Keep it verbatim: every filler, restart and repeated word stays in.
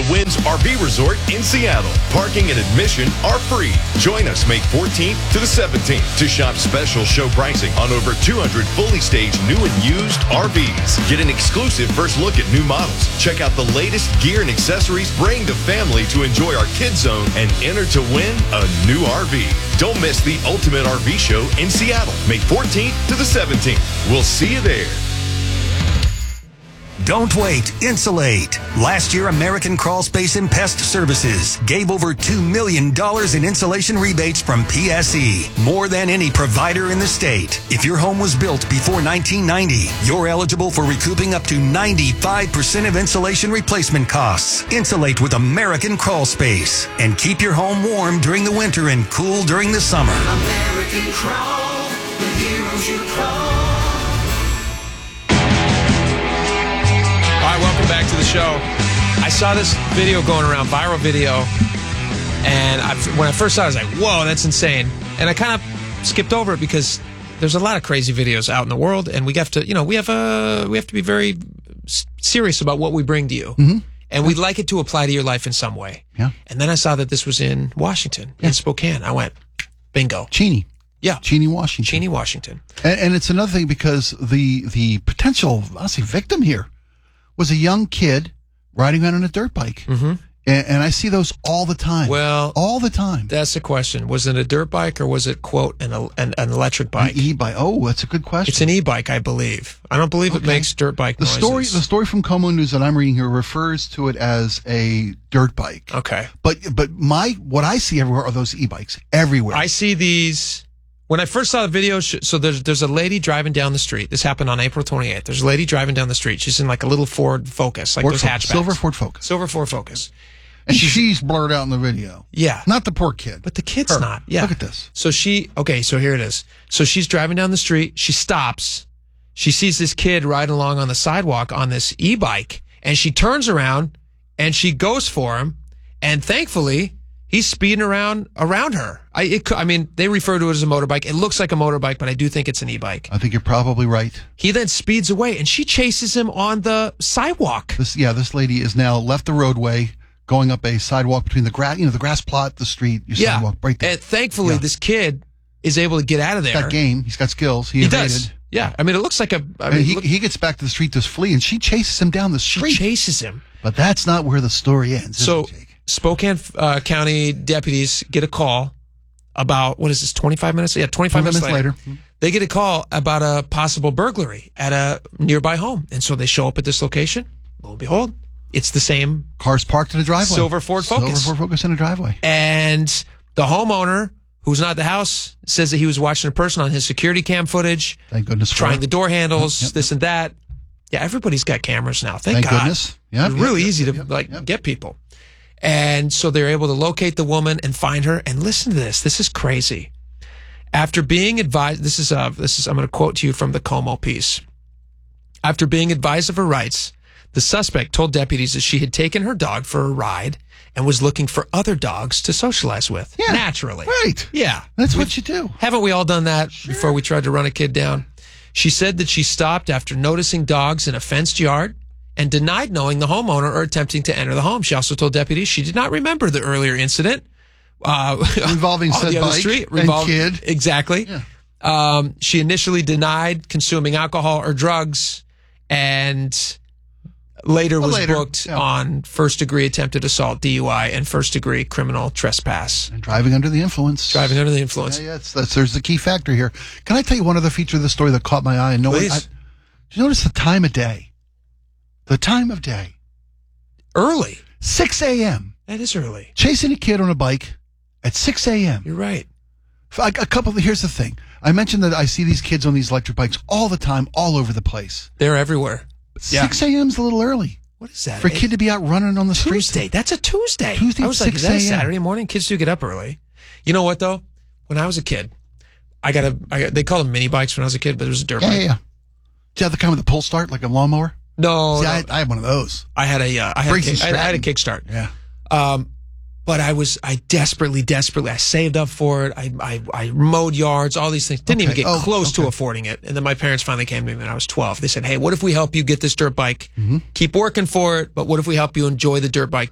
the Winds R V Resort in Seattle. Parking and admission are free. Join us May fourteenth to the seventeenth to shop special show pricing on over two hundred fully staged new and used R Vs. Get an exclusive first look at new models. Check out the latest gear and accessories. Bring the family to enjoy our Kids Zone and enter to win a new R V. Don't miss the Ultimate R V Show in Seattle, May fourteenth to the seventeenth. We'll see you there. Don't wait. Insulate. Last year, American Crawl Space and Pest Services gave over two million dollars in insulation rebates from P S E, more than any provider in the state. If your home was built before nineteen ninety, you're eligible for recouping up to ninety-five percent of insulation replacement costs. Insulate with American Crawl Space and keep your home warm during the winter and cool during the summer. American Crawl, the heroes you call. All right, welcome back to the show. I saw this video going around, viral video, and I, when I first saw it, I was like, whoa, that's insane. And I kind of skipped over it because there's a lot of crazy videos out in the world, and we have to, you know, we have a, we have to be very serious about what we bring to you. Mm-hmm. And we'd like it to apply to your life in some way. Yeah. And then I saw that this was in Washington, yeah. in Spokane. I went, bingo. Cheney. Yeah. Cheney, Washington. Cheney, Washington. And, and it's another thing because the the potential, honestly, victim here was a young kid riding around on a dirt bike. Mm-hmm. And, and I see those all the time. Well, all the time. That's the question. Was it a dirt bike or was it, quote, an, an, an electric bike? An e-bike. Oh, that's a good question. It's an e-bike, I believe. I don't believe okay. it makes dirt bike the noises. Story, the story from Como News that I'm reading here refers to it as a dirt bike. Okay. But but my what I see everywhere are those e-bikes. Everywhere. I see these... When I first saw the video, so there's there's a lady driving down the street. This happened on April twenty-eighth. There's a lady driving down the street. She's in like a little Ford Focus, like Ford those Focus. hatchbacks. Silver Ford Focus. Silver Ford Focus. And she's, she's blurred out in the video. Yeah. Not the poor kid. But the kid's Her. not. Yeah. Look at this. So she, okay, so here it is. So she's driving down the street. She stops. She sees this kid riding along on the sidewalk on this e-bike, and she turns around and she goes for him. And thankfully, he's speeding around around her. I, it, I mean, they refer to it as a motorbike. It looks like a motorbike, but I do think it's an e-bike. I think you're probably right. He then speeds away, and she chases him on the sidewalk. This, yeah, this lady is now left the roadway, going up a sidewalk between the grass, you know, the grass plot, the street, your yeah. sidewalk, right there. And thankfully, yeah. this kid is able to get out of there. He's got game. He's got skills. He, he evaded. does. Yeah, I mean, it looks like a. I and mean, he look, he gets back to the street to flee, and she chases him down the street. She chases him. But that's not where the story ends. So. Is it, Jake? Spokane uh, County deputies get a call about, what is this, twenty-five minutes? Yeah, twenty-five minutes, minutes later. later. They get a call about a possible burglary at a nearby home. And so they show up at this location. Lo and behold, it's the same. Cars parked in a driveway. Silver Ford Focus. Silver Ford Focus in a driveway. And the homeowner, who's not at the house, says that he was watching a person on his security cam footage. Thank goodness for Trying it. the door handles, Yep, yep, this and that. Yeah, everybody's got cameras now. Thank, Thank God. goodness. Yep, it's yep, really yep, easy yep, to yep, like yep. get people. And so they're able to locate the woman and find her. And listen to this. This is crazy. After being advised, this is, uh, this is, I'm going to quote to you from the Como piece. After being advised of her rights, the suspect told deputies that she had taken her dog for a ride and was looking for other dogs to socialize with. Yeah, naturally. Right. Yeah. That's We've, what you do. Haven't we all done that Sure. before we tried to run a kid down? She said that she stopped after noticing dogs in a fenced yard and denied knowing the homeowner or attempting to enter the home. She also told deputies she did not remember the earlier incident. Uh, Involving on said the other bike street, and revol- kid. Exactly. Yeah. Um, she initially denied consuming alcohol or drugs and later Well, was later, booked yeah. on first-degree attempted assault, D U I, and first-degree criminal trespass. And driving under the influence. Driving under the influence. Yeah, yeah it's, that's, there's the key factor here. Can I tell you one other feature of the story that caught my eye? And no one, Please. I, did you notice the time of day? The time of day. Early. six a.m. That is early. Chasing a kid on a bike at six a.m. You're right. A, a couple of, here's the thing. I mentioned that I see these kids on these electric bikes all the time, all over the place. They're everywhere. Yeah. six a.m. is a little early. What is that? For a kid to be out running on the street. Tuesday. That's a Tuesday. Tuesday I was at like, is six that a a.m.? Saturday morning? Kids do get up early. You know what, though? When I was a kid, I got a, I got, they called them mini bikes when I was a kid, but it was a dirt Yeah, bike. yeah, yeah. Do you have the kind with the pull start, like a lawnmower? No, See, no. I, I had one of those. I had a, uh, I, had a Briggs kick, and I, had, I had a Stratton. kickstart. Yeah. Um, but I was, I desperately, desperately, I saved up for it. I, I, I mowed yards, all these things. Didn't Okay. even get Oh, close okay. to affording it. And then my parents finally came to me when I was twelve. They said, hey, what if we help you get this dirt bike? Mm-hmm. Keep working for it, but what if we help you enjoy the dirt bike